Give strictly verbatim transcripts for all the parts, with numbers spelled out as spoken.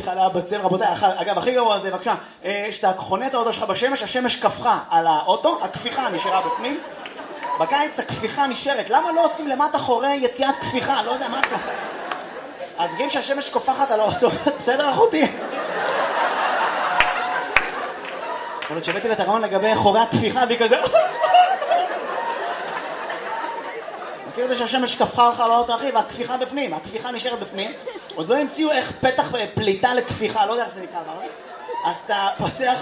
חלה בצל, רבותיי, אגב, הכי גרוע זה, בבקשה, שאתה חונה את האוטו שלך בשמש, השמש כפכה על האוטו, הכפיכה נשארה בפנים, בקיץ הכפיכה נשארת, למה לא עושים למטה חורי יציאת כפיכה? לא יודע מה אתה. אז בגלל שהשמש כופחת על האוטו, בסדר אחותי? יכול להיות שהבאתי לתרעון לגבי חורי הכפיכה והיא כזה... מכיר את זה שהשמש כפכה לך על האוטו אחי, והכפיכה בפנים, הכפיכה נשארת בפנים, עוד לא המציאו איך פתח פליטה לכפיכה, לא יודע איך זה נקרא, אז אתה פותח...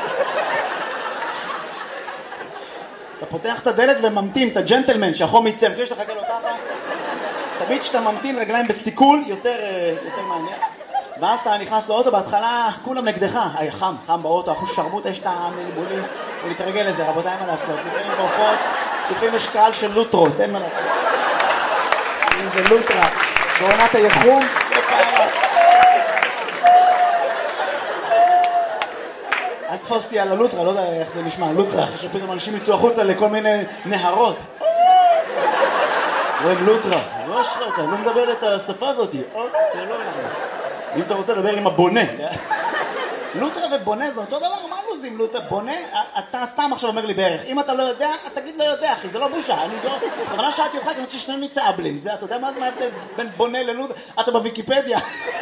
אתה פותח את הדלת וממתין, את הג'נטלמן שהחום יצא, מכיר שאתה חכה לו ככה? תמיד שאתה ממתין רגליים בסיכול, יותר, יותר מעניין. ואז אתה נכנס לאוטו, בהתחלה כולם נגדך, היי חם, חם באוטו, אחוז שרמוט, יש את המלבולים, ולהתרגל לזה, רבותיי, מה לעשות? לפעמים בהופעות, לפעמים יש קהל של לוטרות, אין מה לעשות. אם זה לוטרה, בעונת היחום, לא פעם. אל תפוס אותי על הלוטרה, לא יודע איך זה נשמע, לוטרה, אחרי שפתאום אנשים יצאו החוצה לכל מיני נהרות. רואים לוטרה, לא אשרה אותה, אני לא מדבר את השפה הזאת. אם אתה רוצה לדבר עם הבונה. לוטרה ובונה זה אותו דבר, מה לוזים לוטרה? בונה, אתה סתם עכשיו אומר לי בערך, אם אתה לא יודע, תגיד לא יודע אחי, זה לא בושה, אני לא... בכוונה שאלתי אותך, כי אני רוצה ששנינו מצעבלים, זה, אתה יודע מה זה ההבדל בין בונה ללוטרה? אתה בוויקיפדיה.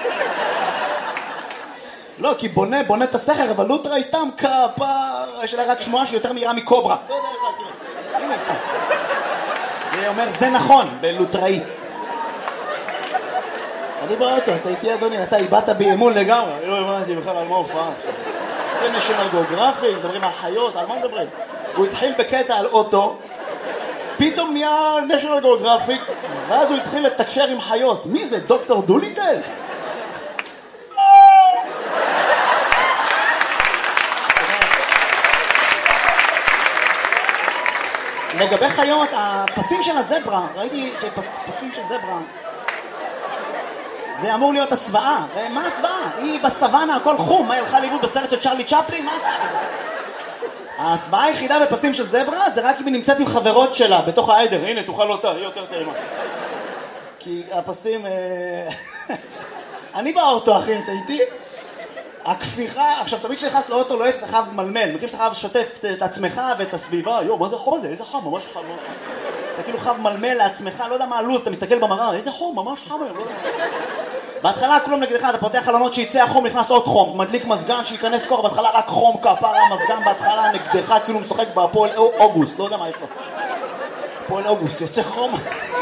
לא, כי בונה, בונה את הסכר, אבל לוטרה היא סתם כפר, יש לה רק שמועה שיותר מהירה מקוברה. לא יודע, תראה, הנה פה. זה אומר, זה נכון, בלוטראית. אני באוטו, אתה איתי אדוני, אתה איבדת באמון לגמרי. לא הבנתי בכלל על מה הופעה. זה נשיונל גיאוגרפי, מדברים על חיות, על מה מדברים? הוא התחיל בקטע על אוטו, פתאום נהיה נשיונל גיאוגרפי, ואז הוא התחיל לתקשר עם חיות. מי זה, דוקטור דוליטל? לגבי חיות, הפסים של הזברה, ראיתי שפסים של זברה, זה אמור להיות הסוואה. מה הסוואה? היא בסוואנה, הכל חום. מה, היא הלכה לאיבוד בסרט של צ'רלי צ'פלין? מה הסוואה בזה? הסוואה היחידה בפסים של זברה זה רק אם היא נמצאת עם חברות שלה בתוך העדר. הנה, תאכל אותה, היא יותר טעימה. כי הפסים... אני באוטו, אחי, אתה איתי? הכפיכה, עכשיו תמיד שנכנס לאוטו לא היית חייב מלמל, מכיר שאתה חייב לשתף את עצמך ואת הסביבה, יו, מה זה החום הזה? איזה חם, ממש חם, ממש חם. אתה כאילו חייב מלמל לעצמך, לא יודע מה הלו"ז, אתה מסתכל במראה, איזה חום, ממש חם היום, לא יודע. בהתחלה כולם נגדך, אתה פותח חלונות שיצא החום, נכנס עוד חום, מדליק מזגן, שייכנס קור, בהתחלה רק חום, כפרה, מזגן בהתחלה נגדך, כאילו משחק בהפועל אוגוסט, לא יודע מה יש לו. הפועל אוגוסט, יוצא חום.